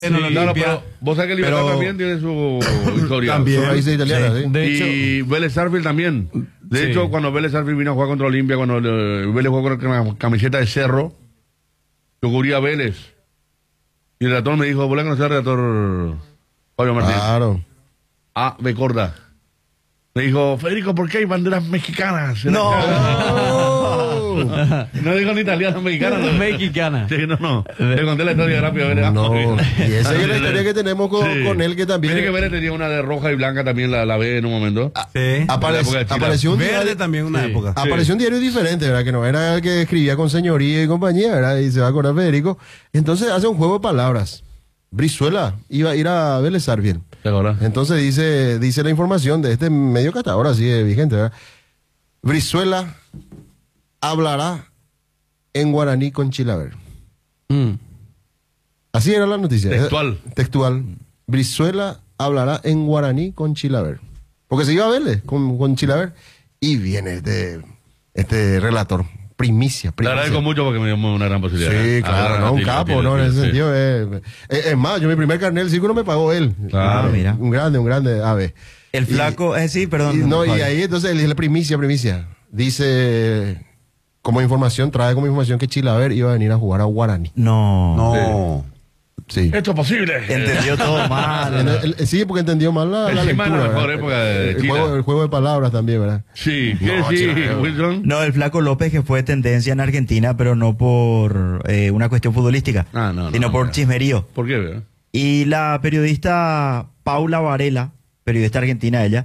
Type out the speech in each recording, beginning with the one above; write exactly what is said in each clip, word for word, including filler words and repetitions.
en el Claro, Olimpia. pero vos sabés que Libertad Pero- también tiene su historia. También. Son raíces italianas, Sí. ¿sí? De hecho, Y Vélez Sarsfield también. De Sí. hecho, cuando Vélez Sarsfield vino a jugar contra Olimpia, cuando eh, Vélez jugó con la camiseta de Cerro, yo cubría a Vélez. Y el relator me dijo, ¿vos le conocés al relator Fabio Martín? Claro. Ah, me corda. Me dijo, Federico, ¿por qué hay banderas mexicanas? en la No. cara?" No dijo ni italiano, mexicano. no. mexicana. Sí, no, no. Le conté la historia rápido. ¿Verdad? No. Y esa es la historia que tenemos con, Sí. con él, que también Viste que Vélez tenía una de roja y blanca también, la, la ve en un momento. Sí. apare- en la época de Chile. apareció un Verde diario, también una Sí. época. apareció un diario diferente, ¿verdad? Que no era el que escribía con señoría y compañía, ¿verdad? Y se va a acordar Federico. Y entonces hace un juego de palabras. Brizuela iba a ir a Vélez Sarsfield. ¿Te acordás? Entonces dice, dice la información de este medio que hasta ahora sigue vigente, ¿verdad? Brizuela hablará en guaraní con Chilaver. Mm. Así era la noticia. Textual. Eh, Textual. Brizuela hablará en guaraní con Chilaver. Porque se iba a Vélez con, con Chilaver. Y viene este, este relator. Primicia, Te primicia. agradezco mucho porque me dio una gran posibilidad. Sí, ¿eh? claro, Ah, ¿no? Un tiro, capo, tiro, ¿no? En tiro, ese sí. sentido. eh, eh, es más, yo mi primer carnet del círculo me pagó él. Claro. Ah, mira. Un grande, un grande ave. El flaco, eh, sí, perdón. Y, no, y Fabio. ahí entonces él dice la primicia, primicia. Dice, como información, trae como información que Chilaver iba a venir a jugar a Guaraní. No. No. Sí. Esto es posible. Entendió todo En mal. el- el- sí, porque entendió mal la, la Encima lectura. de la mejor ¿verdad? época de el, Chile. juego, el juego de palabras también, ¿verdad? Sí, ¿qué No, sí, Chilaver. Wilson? No, el flaco López, que fue tendencia en Argentina, pero no por eh, una cuestión futbolística, Ah, no, no, sino no, por mira. chismerío. ¿Por qué, vea? Y la periodista Paula Varela, periodista argentina ella,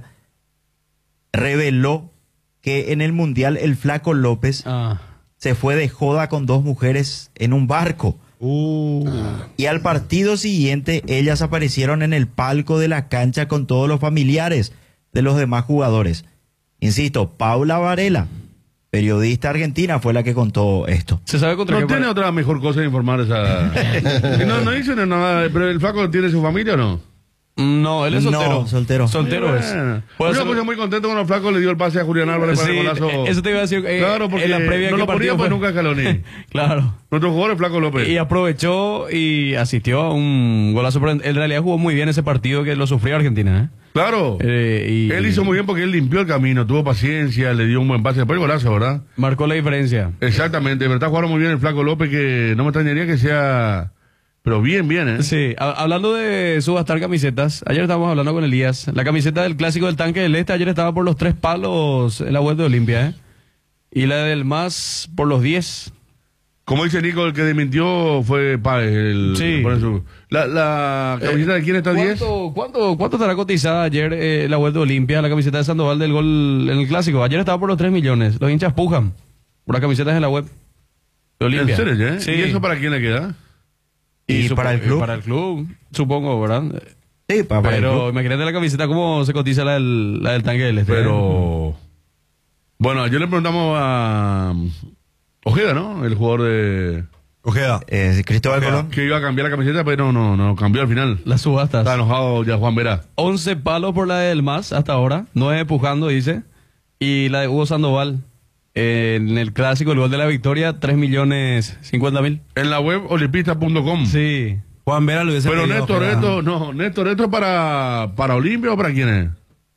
reveló que en el Mundial el flaco López Ah. se fue de joda con dos mujeres en un barco. Uh. Y al partido siguiente ellas aparecieron en el palco de la cancha con todos los familiares de los demás jugadores. Insisto, Paula Varela, periodista argentina, fue la que contó esto. ¿Se sabe contra ¿No qué tiene par- otra mejor cosa de informar esa? no, no dice nada, pero el flaco tiene su familia o no? No, él es No, soltero. soltero. Soltero es. Bueno. Puede Yo ser- me puse muy contento cuando el flaco le dio el pase a Julián Álvarez para Sí, el golazo. eh, eso te iba a decir. eh, Claro, porque en la previa no que lo ponía partido pues fue- nunca Scaloni. Claro. Nuestro jugador es Flaco López. Y aprovechó y asistió a un golazo. Pero en en realidad jugó muy bien ese partido que lo sufrió Argentina. ¿eh? Claro. Eh, y Él hizo muy bien porque él limpió el camino, tuvo paciencia, le dio un buen pase. Después el golazo, ¿verdad? Marcó la diferencia. Exactamente, pero está jugando muy bien el Flaco López, que no me extrañaría que sea... Pero bien, bien, ¿eh? Sí, a- hablando de subastar camisetas, ayer estábamos hablando con Elías. La camiseta del clásico del Tanque del Este ayer estaba por los tres palos en la web de Olimpia, ¿eh? Y la del Más por los diez. Como dice Nico, el que desmintió fue Páez. El, Sí. por eso. La, la camiseta de quién está diez? ¿Cuánto, cuánto, ¿Cuánto estará cotizada ayer eh, la web de Olimpia, la camiseta de Sandoval del gol en el clásico? Ayer estaba por los tres millones. Los hinchas pujan por las camisetas en la web de Olimpia. ¿En serio, eh? Sí. ¿Y eso para quién le queda? ¿Y supo- para el club? Para el club, supongo, ¿verdad? Sí, pa- para el Pero club. imagínate la camiseta cómo se cotiza la del, la del Tanque del Este. Pero... Bueno, ayer le preguntamos a... Ojeda, ¿no? El jugador de... Ojeda. Eh, Cristóbal Colón. Que iba a cambiar la camiseta, pero no, no cambió al final. Las subastas. Está enojado ya Juan Vera. once palos por la del Más hasta ahora. nueve pujando, dice. Y la de Hugo Sandoval. eh, en el clásico, el gol de la victoria, tres millones cincuenta mil. En la web olimpista punto com. Sí. Juan Vera lo hubiese Pero pedido Néstor, Ojeda. esto, no, Néstor, ¿esto es para, para Olimpia o para quién es?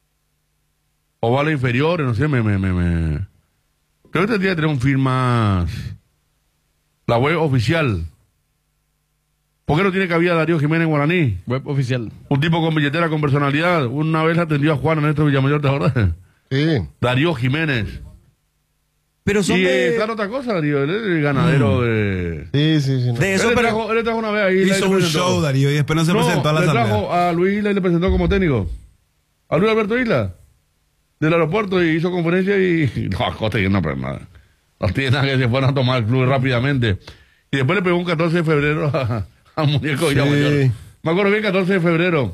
O vale inferiores, no sé, me, me, me, me. Creo que tendría que tener un fin más. La web oficial. ¿Por qué no tiene cabida Darío Jiménez en Guaraní? Web oficial. Un tipo con billetera, con personalidad. Una vez atendió a Juan Néstor Villamayor, ¿te acordás? Sí. Darío Jiménez. Pero son Y de... eh, claro, otra cosa, Darío, él es el ganadero de... Sí, sí, sí. no. de Él eso, le, pero... trajo, él le trajo una vez ahí. la- Hizo le un presentó. show, Darío, y después no se No, presentó a la le asamblea. trajo a Luis Isla y le presentó como técnico. A Luis Alberto Isla. Del aeropuerto y hizo conferencia y... No, Acosta y no, pero nada. No tiene nada que se fueran a tomar el club rápidamente. Y después le pegó un catorce de febrero a, a Muñeco Sí. Villamayor. Me acuerdo bien, catorce de febrero.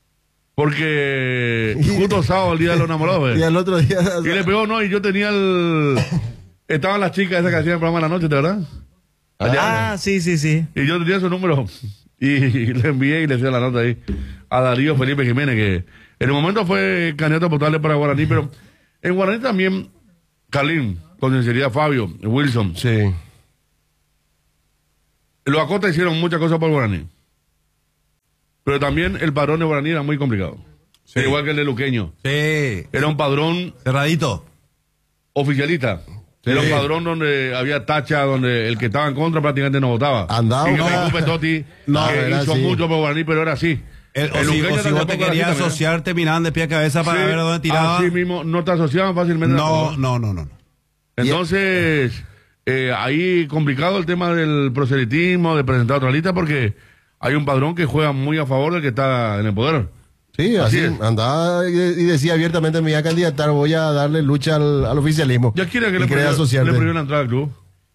Porque justo sábado, el día de los enamorados. Y ¿eh? al otro día. Y le pegó, no, y yo tenía el... Estaban las chicas esas que hacían el programa de la noche, ¿te verdad? Ah, sí, sí, sí. Y yo tenía su número y, le envié y le hacía la nota ahí a Darío Felipe Jiménez, que en el momento fue candidato potable para Guaraní, pero en Guaraní también, Carlín, con sinceridad, Fabio, Wilson, Sí. los Acosta hicieron muchas cosas por Guaraní. Pero también el padrón de Guaraní era muy complicado. Sí. Igual que el de Luqueño. Sí. Era un padrón Cerradito. oficialista. Era Sí. un padrón donde había tacha, donde el que estaba en contra prácticamente no votaba. Andaba y que una- me disculpe, Toti, No, que era hizo así. mucho por Guaraní, pero era así. El, o El si, luqueño o si también vos te tampoco era querías así también. asociar, te miraban de pie a cabeza para Sí, ver dónde tiraba. así mismo, no te asociaban fácilmente. No, no, no, no. no. Entonces, eh, ahí complicado el tema del proselitismo, de presentar otra lista, porque hay un padrón que juega muy a favor del que está en el poder. Sí, así, Así es. andaba y, y decía abiertamente, me voy a candidatar, voy a darle lucha al, al oficialismo. Ya quiere que Y le quería prohibió, asociarte. le prohibió la entrada al club.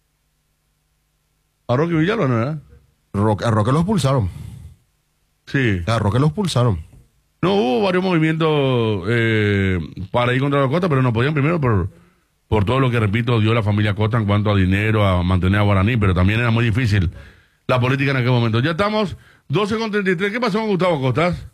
A Roque Villalba, ¿no era? Roque- a Roque lo expulsaron. Sí. A Roque lo expulsaron. No, hubo varios movimientos eh, para ir contra la Costa, pero no podían primero por, por todo lo que, repito, dio la familia Costa en cuanto a dinero, a mantener a Guaraní, pero también era muy difícil la política en aquel momento. Ya estamos, doce con treinta y tres. ¿Qué pasó con Gustavo Costas?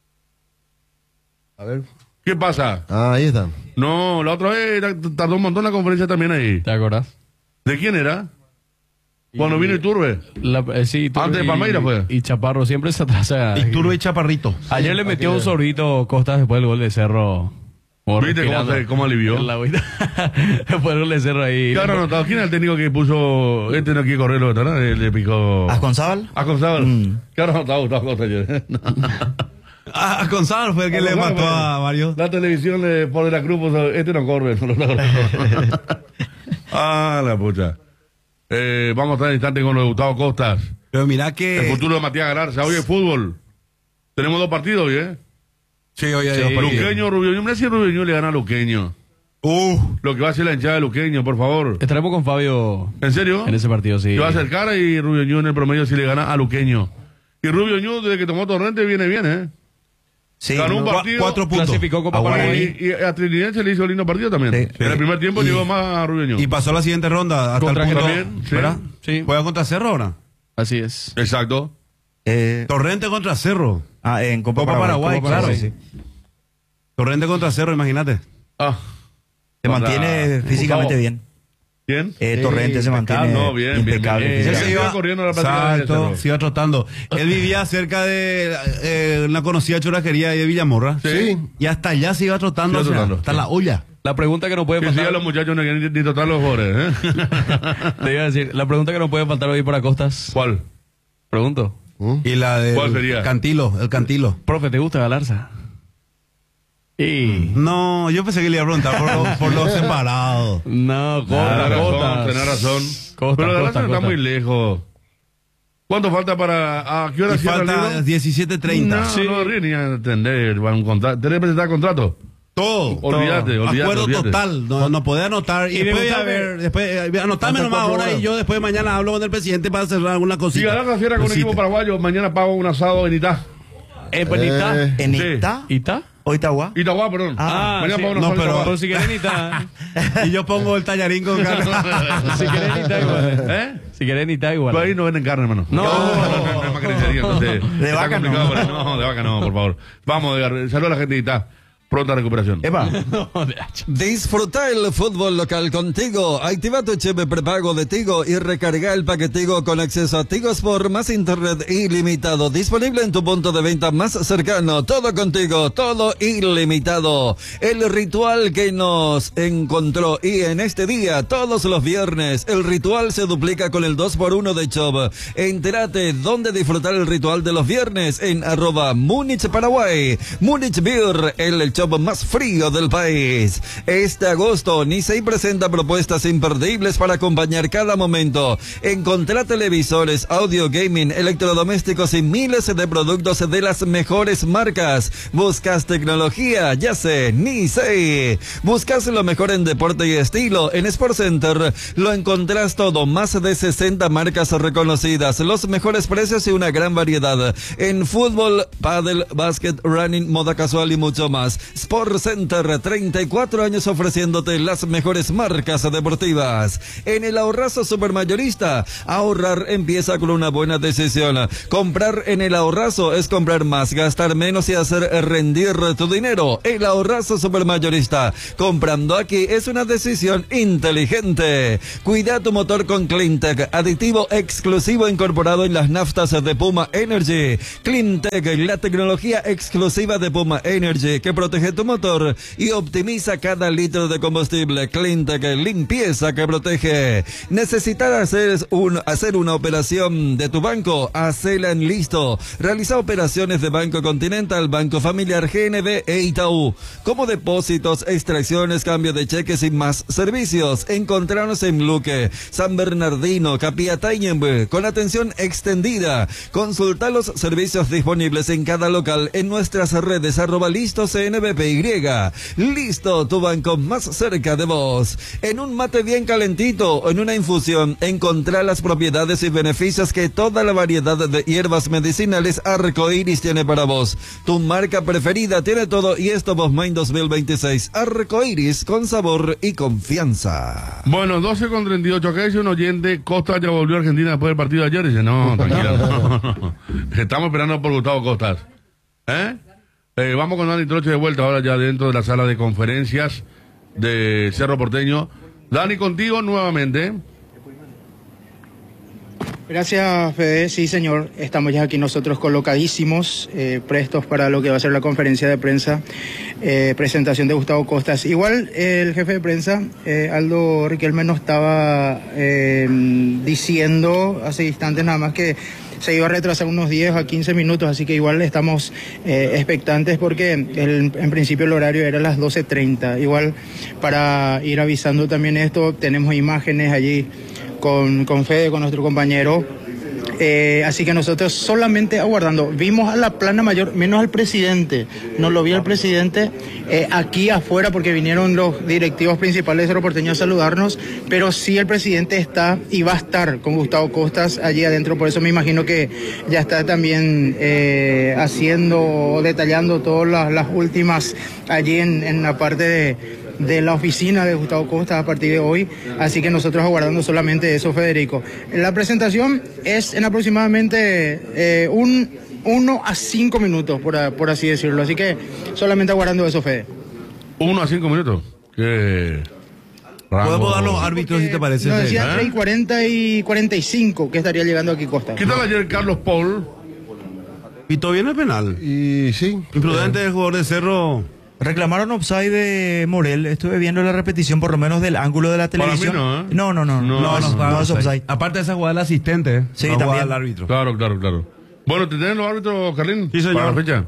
A ver. ¿Qué pasa? Ah, ahí está. No, la otra vez ta- tardó un montón la conferencia también ahí. ¿Te acordás? ¿De quién era? Cuando vino Iturbe. La- eh, sí, Iturbe Antes de y- Palmeiras fue. Y Chaparro siempre se atrasa. Y Turbo y Chaparrito. Ayer le metió un sorbito Costas después del gol de Cerro. Como ¿Viste cómo, respirando se- cómo alivió? en la agüita. Después del gol de Cerro ahí. Claro, anotado. ¿Quién es el técnico que puso este no quiere correr lo otro, ¿no? Le, le picó. ¿Asconzábal? Asconzábal. Mm. Claro, anotado Gustavo Costa ayer. Ah, Gonzalo fue el que le Gonzalo mató fue- a Mario. La televisión le por de la cruz puso, este no corre. No lo logra. Ah, la pucha. Eh, vamos a estar en instante con lo de Gustavo Costas. Pero mira El que. futuro de Matías Galarza. Hoy es fútbol. Tenemos dos partidos hoy, ¿eh? Sí, oye, Sí. dos partidos. Luqueño, Rubio. Mira si Rubio le gana a Luqueño. Uh, Lo que va a hacer la hinchada de Luqueño, por favor. Estaremos con Fabio ¿En serio? en ese partido, sí. Que va a hacer cara y Rubio Ñu en el promedio si le gana a Luqueño. Y Rubio Ñu, desde que tomó Torrente, viene bien, ¿eh? Sí. Ganó un cua- partido. cuatro puntos. Clasificó Copa Ah, bueno. Paraguay. Y, y a Trinidad le hizo lindo partido también. Sí. En el primer tiempo Y- llegó más a Rubio Ñu. Y pasó a la siguiente ronda hasta Contra el punto. también, sí. ¿Verdad? Sí. Juega contra Cerro ahora. Así es. Exacto. Eh, Torrente contra Cerro. ah, en Copa, Copa Paraguay, Copa claro. Paraguay, sí. Torrente contra Cerro, imagínate. Ah. Se Contra mantiene físicamente Gustavo. bien. ¿Quién? Eh, Sí, Torrente se impecable. mantiene No, bien, bien, impecable. bien, bien. Él Sí, se iba iba, corriendo la práctica de exacto, Cerro. se iba trotando. Él vivía cerca de eh, una conocida churrasquería ahí de Villamorra. Sí. Y hasta allá se iba trotando, Se iba o sea, trotando, hasta sí. la olla. La pregunta que no puede Que sí, a faltar. los muchachos no quieren ni, ni tocar los goles, ¿eh? Te iba a decir, la pregunta que no puede faltar hoy para Costas. ¿Cuál? Pregunto. Y la de ¿Cuál sería? Cantilo, el Cantilo. Profe, ¿te gusta Galarza? Y. No, yo pensé que le iba a preguntar por, lo- por los separados. No, Tenés Costa, razón, Costa. tenés razón. Costa, Pero la Costa, verdad está Costa. muy lejos. ¿Cuánto falta para... ¿A qué hora Y cierra el falta libro? diecisiete treinta. No, Sí. no, ríe ni a entender. Va un contrato. ¿Tenés que presentar contrato? Todo. Olvídate, todo. olvídate, Acuerdo olvídate. total. No, no podés anotar. Y, Y después, debutame. a ver, después, eh, anotame ¿Cuánto nomás cuatro ahora horas? y yo después mañana hablo con el presidente para cerrar alguna Si cosita. Galarza cierra con un Cosita. equipo paraguayo, mañana pago un asado en Itá. Eh, pues, Nita. Eh, ¿En Sí. Ita? ¿Ita? ¿O Itagua? Itagua, perdón. Ah, mañana sí. pago un No, asado en pero- Itagua. Pero si querés Nita. Y yo pongo el tallarín con carne. Si querés Nita igual. ¿Eh? Si querés Nita igual. Pero ahí no venden carne, hermano. No. no, no es más carnicería, entonces. De está vaca complicado, no. pero no, de vaca no, por favor. Vamos, Edgar. Saludos a la gente de Itá. Pronta recuperación. Epa. No, de hacha. Disfruta el fútbol local con Tigo. Activa tu chip prepago de Tigo y recarga el paquete Tigo con acceso a Tigo por más internet ilimitado. Disponible en tu punto de venta más cercano. Todo contigo, todo ilimitado. El ritual que nos encontró. Y en este día, todos los viernes, el ritual se duplica con el dos por uno de Chop. Entérate dónde disfrutar el ritual de los viernes en arroba Múnich Paraguay. Múnich Beer, el, el shop más frío del país. Este agosto, Nisei presenta propuestas imperdibles para acompañar cada momento. Encontrá televisores, audio, gaming, electrodomésticos y miles de productos de las mejores marcas. Buscas tecnología, ya sé, Nisei. Buscas lo mejor en deporte y estilo. En Sport Center lo encontrás todo. Más de sesenta marcas reconocidas, los mejores precios y una gran variedad. En fútbol, pádel, básquet, running, moda casual y mucho más. Sport Center, treinta y cuatro años ofreciéndote las mejores marcas deportivas. En el ahorrazo supermayorista, ahorrar empieza con una buena decisión. Comprar en el ahorrazo es comprar más, gastar menos y hacer rendir tu dinero. El ahorrazo supermayorista, comprando aquí es una decisión inteligente. Cuida tu motor con Cleantech, aditivo exclusivo incorporado en las naftas de Puma Energy. Cleantech, la tecnología exclusiva de Puma Energy que protege tu motor y optimiza cada litro de combustible. Cleantech, limpieza que protege. ¿Necesitas hacer, un, hacer una operación de tu banco? Hacela en Listo. Realiza operaciones de Banco Continental, Banco Familiar, G N B e Itaú. Como depósitos, extracciones, cambio de cheques y más servicios. Encontrarnos en Luque, San Bernardino, Capiatá y Ñemby, con atención extendida. Consulta los servicios disponibles en cada local en nuestras redes arroba listo C N B P Y. Listo, tu banco más cerca de vos. En un mate bien calentito o en una infusión, encontrá las propiedades y beneficios que toda la variedad de hierbas medicinales Arcoiris tiene para vos. Tu marca preferida tiene todo y esto Bosmain dos mil veintiséis. Arcoiris con sabor y confianza. Bueno, doce con treinta y ocho. Acá dice un oyente, Costa ya volvió a Argentina después del partido de ayer. Dice, no, tranquilo. No, no. Estamos esperando por Gustavo Costas. ¿Eh? Eh, vamos con Dani Troche de vuelta ahora ya dentro de la sala de conferencias de Cerro Porteño. Dani, contigo nuevamente. Gracias, Fede. Sí, señor. Estamos ya aquí nosotros colocadísimos, eh, prestos para lo que va a ser la conferencia de prensa, eh, presentación de Gustavo Costas. Igual eh, el jefe de prensa, eh, Aldo Riquelme, nos estaba eh, diciendo hace instantes nada más que se iba a retrasar unos diez a quince minutos, así que igual estamos eh, expectantes porque el, en principio el horario era las doce treinta. Igual para ir avisando también esto, tenemos imágenes allí con, con Fede, con nuestro compañero. Eh, así que nosotros solamente aguardando. Vimos a la plana mayor, menos al presidente. No lo vi al presidente eh, aquí afuera porque vinieron los directivos principales de Cerro Porteño a saludarnos, pero sí el presidente está y va a estar con Gustavo Costas allí adentro. Por eso me imagino que ya está también eh, haciendo, detallando todas las, las últimas allí en, en la parte de... de la oficina de Gustavo Costas a partir de hoy, así que nosotros aguardando solamente eso, Federico. La presentación es en aproximadamente eh, un uno a cinco minutos, por, a, por así decirlo, así que solamente aguardando eso, Fede. Uno a cinco minutos. ¿Qué? Podemos dar los árbitros, Porque si te parece. nos decía ¿Eh? tres y cuarenta y cuarenta y cinco que estaría llegando aquí Costa. ¿Qué tal ayer Carlos Paul? Pitó bien el penal. Y sí. Imprudente del jugador de Cerro. Reclamaron offside de Morel. Estuve viendo la repetición, por lo menos del ángulo de la Para mí televisión. no, ¿eh? no, no, no, No, no, es, estaba no es offside. Aparte de esa jugada del asistente, ¿eh? Sí, no jugada también. del árbitro. Claro, claro, claro. Bueno, ¿te tienen los árbitros, Carlín? Sí, señor. Para la fecha.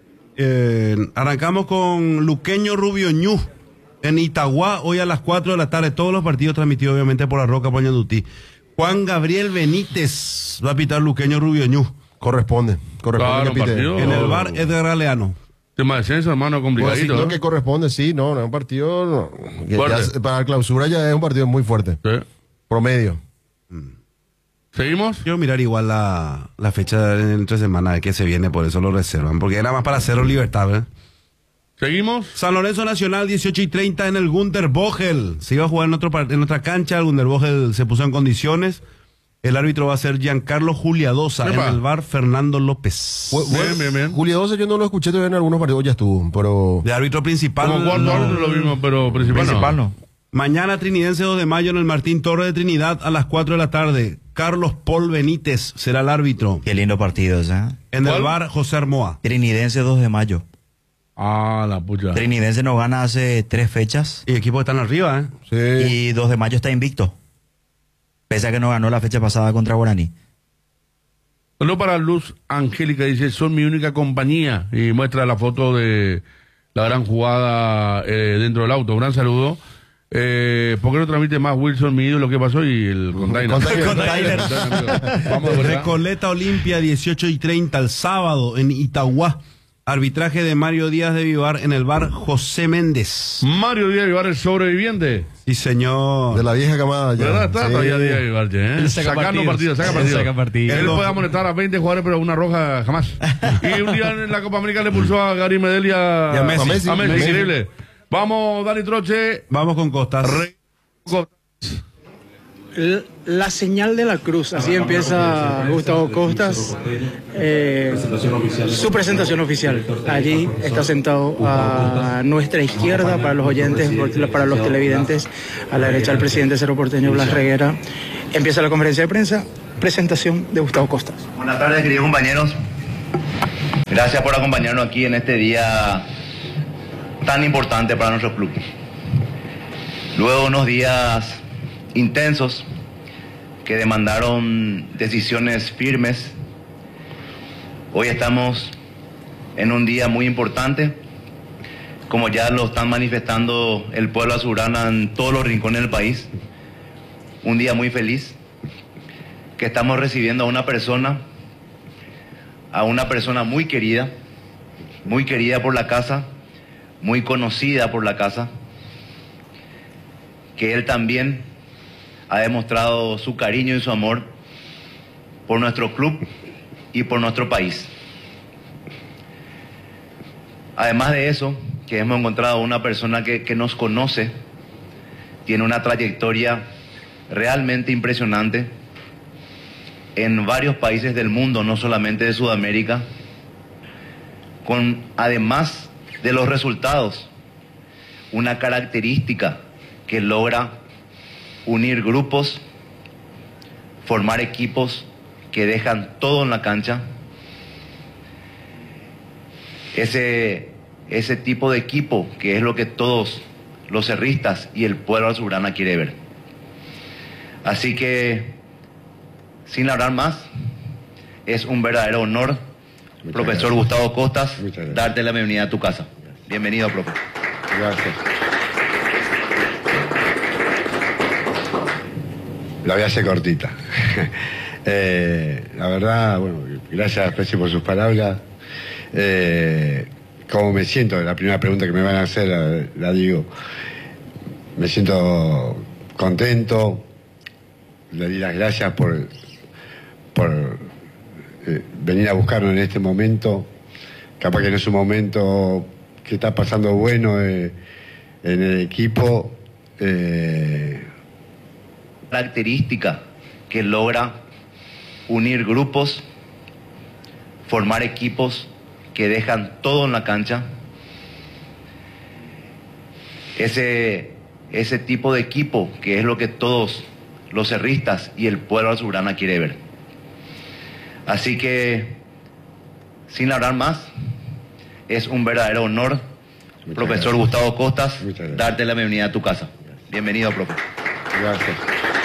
Eh, arrancamos con Luqueño Rubio Ñu en Itagua, hoy a las cuatro de la tarde. Todos los partidos transmitidos, obviamente, por la Roca Poñandutí. Juan Gabriel Benítez va a pitar Luqueño Rubio Ñu. Corresponde. Corresponde Claro, que pite. partido. En el bar Edgar Galeano. Tema de descenso, hermano, Pues sí, complicadito. lo ¿eh? que corresponde, sí, no, no es un partido no, que Fuerte. ya- para la clausura ya es un partido muy fuerte. Sí. Promedio. ¿Seguimos? Quiero mirar igual la, la fecha en entre semana de que se viene, por eso lo reservan. Porque era más para Cerro Libertad, ¿verdad? ¿Seguimos? San Lorenzo Nacional, dieciocho y treinta en el Gunter Vogel. Se iba a jugar en, otro, par- en otra cancha. El Gunter Vogel se puso en condiciones. El árbitro va a ser Giancarlo Juliadosa. Epa. En el bar Fernando López. Bu- Bien, bueno, bien, bien. Julio doce yo no lo escuché todavía en algunos partidos, ya estuvo, pero De árbitro principal. Como cuarto no. árbitro lo vimos, pero principal, Principal no. no. Mañana Trinidense dos de mayo en el Martín Torre de Trinidad a las cuatro de la tarde. Carlos Paul Benítez será el árbitro. Qué lindo partido ese, ¿eh? En ¿Cuál? el bar José Armoa. Trinidense dos de mayo. Ah, la pucha. Trinidense no gana hace tres fechas Y equipos están arriba, ¿eh? sí. y dos de mayo está invicto. Pese a que no ganó la fecha pasada contra Guaraní. Saludos para Luz Angélica, dice, son mi única compañía. Y muestra la foto de la gran jugada eh, dentro del auto. Un gran saludo. Eh, ¿Por qué no transmite más Wilson, mi ídolo, qué pasó? Y el container. Container. Container. Vamos de verdad. Recoleta Olimpia, dieciocho y treinta el sábado en Itagua. Arbitraje de Mario Díaz de Vivar en el bar José Méndez. Mario Díaz de Vivar, el sobreviviente. Sí, señor. De la vieja camada ya. ¿Verdad? Está Sí. todavía Díaz de Vivar, ¿eh? Él saca Sacando partidos. partidos, saca Él partidos. saca partidos. Él puede amonestar a veinte jugadores, pero una roja jamás. Y un día en la Copa América le pulsó a Gary Medel y a, Y a Messi. a Messi. A Messi. Increíble. Vamos, Dani Troche. Vamos con Costas. Re- L- La señal de la cruz, así empieza Gustavo Costas, eh, su presentación oficial. Allí está sentado a nuestra izquierda, para los oyentes, para los televidentes, a la derecha el presidente Cerro Porteño, Blas Reguera. Empieza la conferencia de prensa, presentación de Gustavo Costas. Buenas tardes, queridos compañeros. Gracias por acompañarnos aquí en este día tan importante para nuestro club. Luego de unos días intensos que demandaron decisiones firmes, hoy estamos en un día muy importante, como ya lo están manifestando el pueblo azulgrana en todos los rincones del país. Un día muy feliz, que estamos recibiendo a una persona, a una persona muy querida, muy querida por la casa, muy conocida por la casa, que él también ha demostrado su cariño y su amor por nuestro club y por nuestro país. Además de eso, que hemos encontrado una persona que, que nos conoce, tiene una trayectoria realmente impresionante en varios países del mundo, no solamente de Sudamérica, con, además de los resultados, una característica que logra unir grupos, formar equipos que dejan todo en la cancha. Ese, ese tipo de equipo que es lo que todos los cerristas y el pueblo azulgrana quiere ver. Así que, sin hablar más, es un verdadero honor, Muchas profesor gracias. Gustavo Costas, Muchas gracias. darte la bienvenida a tu casa. Bienvenido, profe. Gracias. La voy a hacer cortita. Eh, la verdad, bueno, gracias, Presi, por sus palabras. Eh, ¿Cómo me siento? La primera pregunta que me van a hacer la, la digo. Me siento contento. Le di las gracias por, por eh, venir a buscarnos en este momento. Capaz que no es un momento que está pasando bueno eh, en el equipo. Eh, Característica que logra unir grupos, formar equipos que dejan todo en la cancha. Ese, ese tipo de equipo que es lo que todos los cerristas y el pueblo azulgrana quiere ver. Así que, sin hablar más, es un verdadero honor, Muchas profesor gracias. Gustavo Costas, Muchas gracias. darte la bienvenida a tu casa. Bienvenido, profe. Gracias.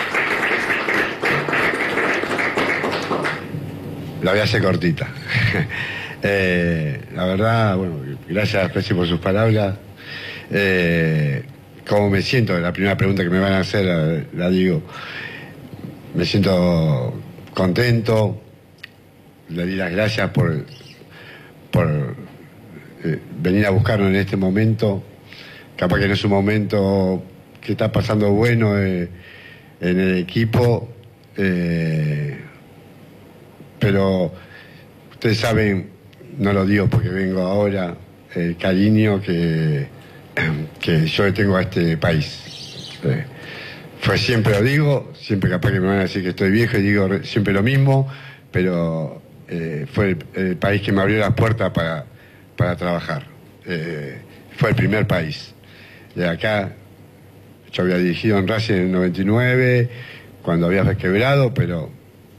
La voy a hacer cortita. Eh, la verdad, bueno, gracias, Presi, por sus palabras. Eh, ¿Cómo me siento? La primera pregunta que me van a hacer la, la digo. Me siento contento. Le di las gracias por, por eh, venir a buscarnos en este momento. Capaz que no es un momento que está pasando bueno eh, en el equipo. Eh, pero ustedes saben, no lo digo porque vengo ahora, el cariño que, que yo le tengo a este país. Eh, fue siempre lo digo, siempre capaz que me van a decir que estoy viejo y digo re- siempre lo mismo, pero eh, fue el, el país que me abrió las puertas para, para trabajar. Eh, fue el primer país. De acá, yo había dirigido en Racing en el noventa y nueve, cuando había quebrado, pero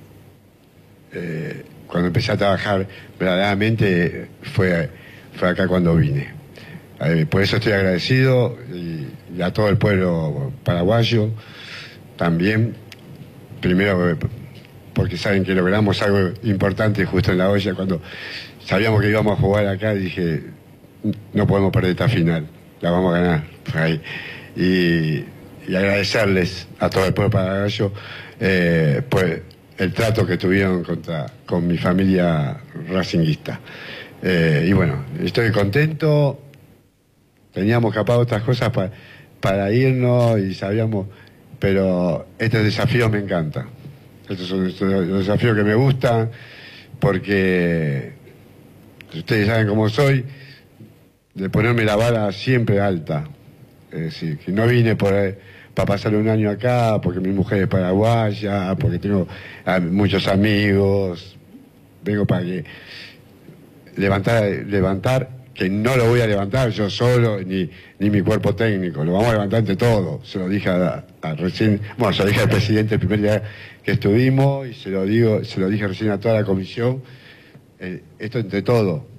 eh, cuando empecé a trabajar verdaderamente fue, fue acá cuando vine. Eh, por eso estoy agradecido y, y a todo el pueblo paraguayo también. Primero eh, porque saben que logramos algo importante justo en la olla. Cuando sabíamos que íbamos a jugar acá, dije, no podemos perder esta final, la vamos a ganar. Ahí. Y, y agradecerles a todo el pueblo paraguayo eh, por el trato que tuvieron contra, con mi familia racinguista. Eh, y bueno, estoy contento. Teníamos capaz otras cosas pa, para irnos y sabíamos, pero estos desafíos me encantan. Estos son estos, los desafíos que me gustan porque ustedes saben cómo soy, de ponerme la vara siempre alta. Es decir, que no vine por, para pasar un año acá, porque mi mujer es paraguaya, porque tengo a, muchos amigos. Vengo para que levantar, levantar, que no lo voy a levantar yo solo, ni, ni mi cuerpo técnico, lo vamos a levantar entre todos. Se lo dije a, a recién, bueno, se lo dije al presidente el primer día que estuvimos, y se lo digo, se lo dije recién a toda la comisión, eh, esto entre todos.